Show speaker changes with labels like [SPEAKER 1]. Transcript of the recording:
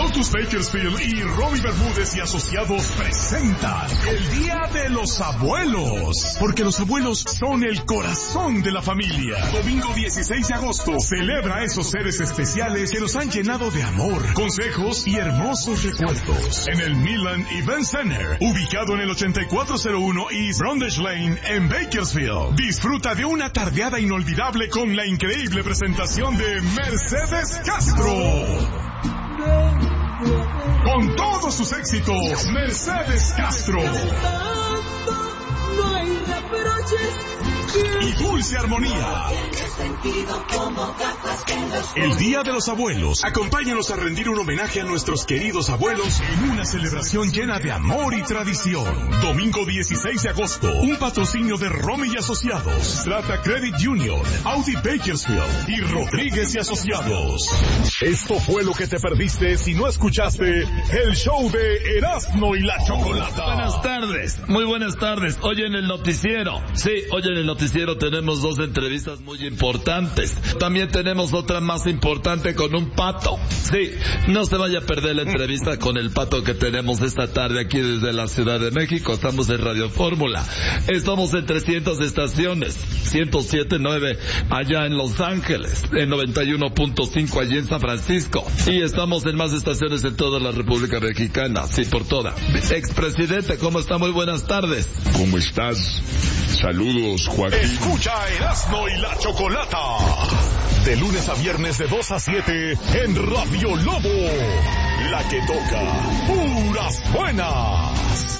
[SPEAKER 1] Lotus Bakersfield y Romy Bermúdez y Asociados presentan el Día de los Abuelos. Porque los abuelos son el corazón de la familia. Domingo 16 de agosto, celebra a esos seres especiales que nos han llenado de amor, consejos y hermosos recuerdos. En el Milan Event Center, ubicado en el 8401 East Brundage Lane en Bakersfield. Disfruta de una tardeada inolvidable con la increíble presentación de Mercedes Castro. Con todos sus éxitos, Mercedes Castro.
[SPEAKER 2] No hay reproches.
[SPEAKER 1] Y Dulce Armonía. El Día de los Abuelos. Acompáñanos a rendir un homenaje a nuestros queridos abuelos en una celebración llena de amor y tradición. Domingo 16 de agosto. Un patrocinio de Romy y Asociados, Strata Credit Union, Audi Bakersfield y Rodríguez y Asociados. Esto fue lo que te perdiste si no escuchaste el show de Erasmo y la Chocolata.
[SPEAKER 3] Buenas tardes, muy buenas tardes. Hoy en el noticiero. Sí, hoy en el noticiero tenemos dos entrevistas muy importantes. También tenemos otra más importante con un pato. Sí, no se vaya a perder la entrevista con el pato que tenemos esta tarde aquí desde la Ciudad de México. Estamos en Radio Fórmula. Estamos en 300 estaciones. 107.9 allá en Los Ángeles. En 91.5 allí en San Francisco. Y estamos en más estaciones en toda la República Mexicana. Sí, por toda. Expresidente, ¿cómo está? Muy buenas tardes.
[SPEAKER 4] ¿Cómo estás? Saludos, Joaquín.
[SPEAKER 1] Escucha Erasmo y la Chocolata. De lunes a viernes de 2 a 7 en Radio Lobo. La que toca puras buenas.